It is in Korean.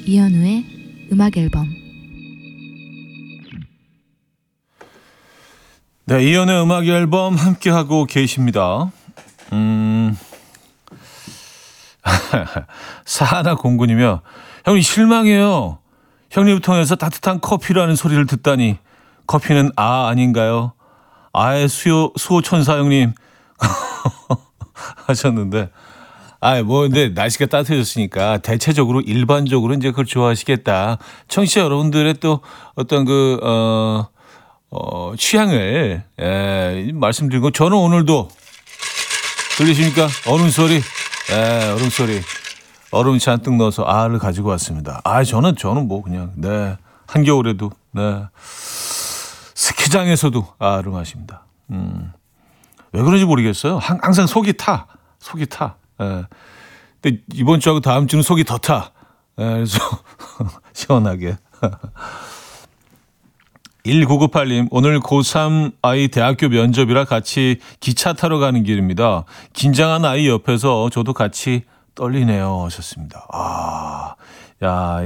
이현우의 음악 앨범. 네, 이현우의 음악 앨범 함께하고 계십니다. 사하나 공군이며 형님 실망해요. 형님 통해서 따뜻한 커피라는 소리를 듣다니 커피는 아닌가요? 아의 수호 천사 형님 하셨는데 뭐 근데 날씨가 따뜻해졌으니까 대체적으로 일반적으로 이제 그걸 좋아하시겠다. 청취자 여러분들의 또 어떤 취향을 말씀드리고 저는 오늘도 들리십니까? 얼음 소리. 얼음 소리. 얼음 잔뜩 넣어서 아를 가지고 왔습니다. 저는 뭐 그냥 한겨울에도 스키장에서도 아를 마십니다. 왜 그런지 모르겠어요. 항상 속이 타. 근데 이번 주하고 다음 주는 속이 더 타. 그래서 시원하게. 1998님, 오늘 고3 아이 대학교 면접이라 같이 기차 타러 가는 길입니다. 긴장한 아이 옆에서 저도 같이 떨리네요. 하셨습니다. 야,